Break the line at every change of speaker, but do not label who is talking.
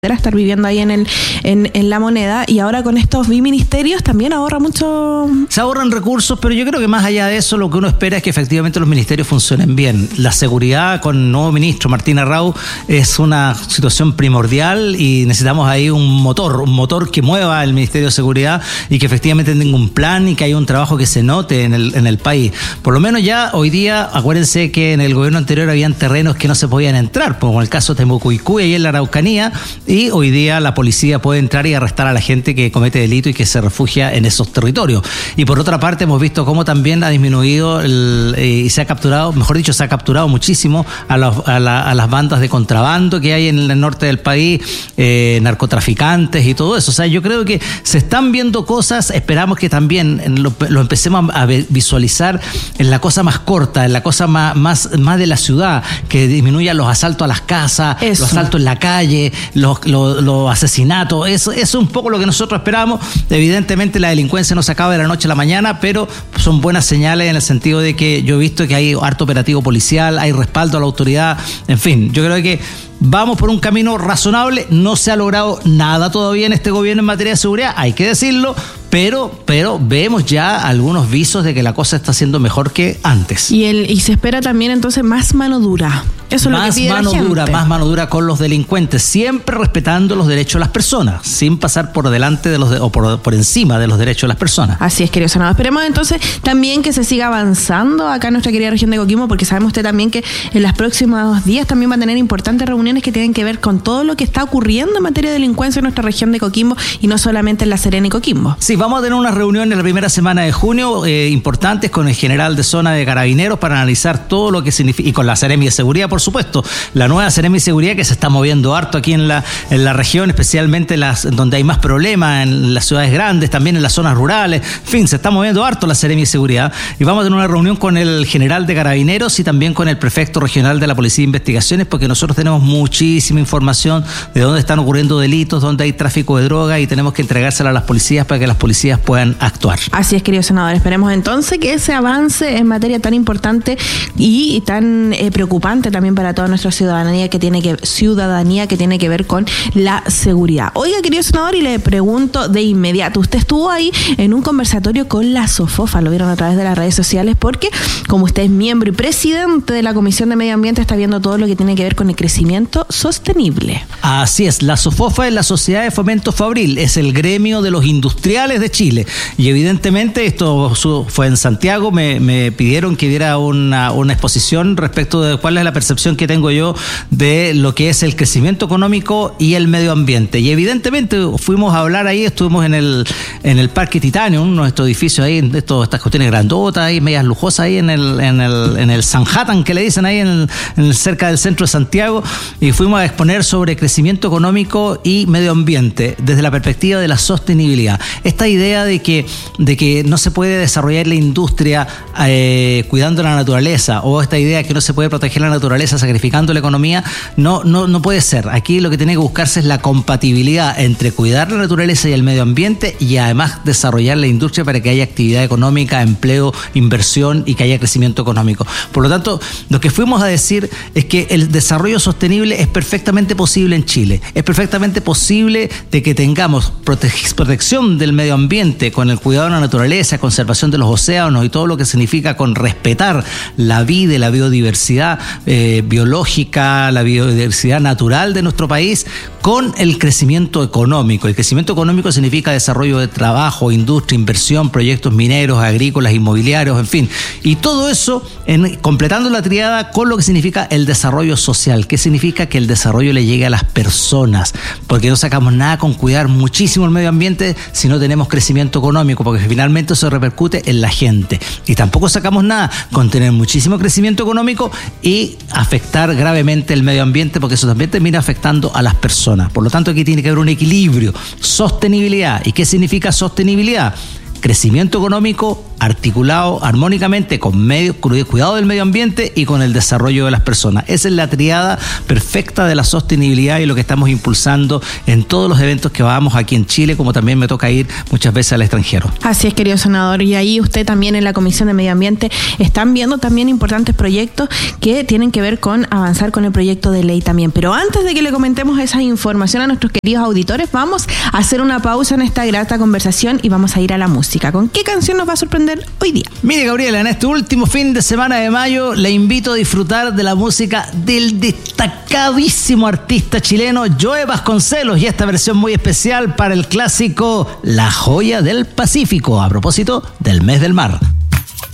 estar viviendo ahí en La Moneda, y ahora con estos biministerios también ahorra mucho.
Se ahorran recursos, pero yo creo que más allá de eso lo que uno espera es que efectivamente los ministerios funcionen bien. La seguridad con el nuevo ministro Martín Arrau es una situación primordial y necesitamos ahí un motor que mueva el Ministerio de Seguridad y que efectivamente tenga un plan y que haya un trabajo que se note en el país. Por lo menos ya hoy día, acuérdense que en el gobierno anterior habían terrenos que no se podían entrar, como en el caso de Temucuicú y en la Araucanía, y hoy día la policía puede entrar y arrestar a la gente que comete delito y que se refugia en esos territorios. Y por otra parte hemos visto cómo también ha disminuido y se ha capturado, mejor dicho, se ha capturado muchísimo a las bandas de contrabando que hay en el norte del país, narcotraficantes y todo eso. O sea, yo creo que se están viendo cosas, esperamos que también lo empecemos a visualizar en la cosa más corta, en la cosa más de la ciudad, que disminuyan los asaltos a las casas, los asaltos en la calle, los asesinatos. Eso es un poco lo que nosotros esperamos. Evidentemente la delincuencia no se acaba de la noche a la mañana, pero son buenas señales en el sentido de que yo he visto que hay harto operativo policial, hay respaldo a la autoridad, en fin, yo creo que vamos por un camino razonable. No se ha logrado nada todavía en este gobierno en materia de seguridad, hay que decirlo, pero vemos ya algunos visos de que la cosa está siendo mejor que antes.
Y se espera también entonces más mano dura. Eso es lo que pide la gente.
Más mano dura con los delincuentes, siempre respetando los derechos de las personas, sin pasar por delante o por encima de los derechos de las personas.
Así es, querido senador. Esperemos entonces también que se siga avanzando acá en nuestra querida región de Coquimbo, porque sabemos usted también que en los próximos días también va a tener importantes reuniones que tienen que ver con todo lo que está ocurriendo en materia de delincuencia en nuestra región de Coquimbo y no solamente en La Serena y Coquimbo.
Sí, vamos a tener una reunión en la primera semana de junio importantes con el general de zona de Carabineros para analizar todo lo que significa, y con la Seremi de Seguridad, por supuesto, la nueva Seremi de Seguridad que se está moviendo harto aquí en la región, especialmente donde hay más problemas, en las ciudades grandes, también en las zonas rurales, en fin, se está moviendo harto la Seremi de Seguridad, y vamos a tener una reunión con el general de Carabineros y también con el prefecto regional de la Policía de Investigaciones, porque nosotros tenemos muchísima información de dónde están ocurriendo delitos, dónde hay tráfico de droga, y tenemos que entregársela a las policías para que las policías puedan actuar.
Así es, querido senador. Esperemos entonces que ese avance en materia tan importante y tan preocupante también para toda nuestra ciudadanía que tiene que ver con la seguridad. Oiga, querido senador, y le pregunto de inmediato, usted estuvo ahí en un conversatorio con la SOFOFA, lo vieron a través de las redes sociales, porque como usted es miembro y presidente de la Comisión de Medio Ambiente, está viendo todo lo que tiene que ver con el crecimiento sostenible.
Así es, la SOFOFA es la Sociedad de Fomento Fabril, es el gremio de los industriales de Chile, y evidentemente esto fue en Santiago. Me pidieron que diera una exposición respecto de cuál es la percepción que tengo yo de lo que es el crecimiento económico y el medio ambiente, y evidentemente fuimos a hablar ahí, estuvimos en el Parque Titanium, nuestro edificio ahí, estas cuestiones grandotas ahí, medias lujosas ahí en el Sanhattan, que le dicen ahí cerca del centro de Santiago, y fuimos a exponer sobre crecimiento económico y medio ambiente desde la perspectiva de la sostenibilidad. Esta idea de que no se puede desarrollar la industria cuidando la naturaleza, o esta idea de que no se puede proteger la naturaleza sacrificando la economía, no puede ser. Aquí lo que tiene que buscarse es la compatibilidad entre cuidar la naturaleza y el medio ambiente, y además desarrollar la industria para que haya actividad económica, empleo, inversión y que haya crecimiento económico. Por lo tanto, lo que fuimos a decir es que el desarrollo sostenible es perfectamente posible en Chile. Es perfectamente posible de que tengamos protección del medio ambiente con el cuidado de la naturaleza, conservación de los océanos y todo lo que significa con respetar la vida y la biodiversidad biológica, la biodiversidad natural de nuestro país, con el crecimiento económico. El crecimiento económico significa desarrollo de trabajo, industria, inversión, proyectos mineros, agrícolas, inmobiliarios, en fin. Y todo eso completando la triada con lo que significa el desarrollo social. ¿Qué significa? Que el desarrollo le llegue a las personas, porque no sacamos nada con cuidar muchísimo el medio ambiente si no tenemos crecimiento económico, porque finalmente eso repercute en la gente. Y tampoco sacamos nada con tener muchísimo crecimiento económico y afectar gravemente el medio ambiente, porque eso también termina afectando a las personas. Por lo tanto, aquí tiene que haber un equilibrio, sostenibilidad. ¿Y qué significa sostenibilidad? Crecimiento económico articulado armónicamente con cuidado del medio ambiente y con el desarrollo de las personas. Esa es la triada perfecta de la sostenibilidad y lo que estamos impulsando en todos los eventos que vamos aquí en Chile, como también me toca ir muchas veces al extranjero.
Así es, querido senador, y ahí usted también en la Comisión de Medio Ambiente están viendo también importantes proyectos que tienen que ver con avanzar con el proyecto de ley también. Pero antes de que le comentemos esa información a nuestros queridos auditores, vamos a hacer una pausa en esta grata conversación y vamos a ir a la música. ¿Con qué canción nos va a sorprender hoy día?
Mire, Gabriela, en este último fin de semana de mayo le invito a disfrutar de la música del destacadísimo artista chileno Joe Vasconcelos y esta versión muy especial para el clásico La Joya del Pacífico, a propósito del mes del mar.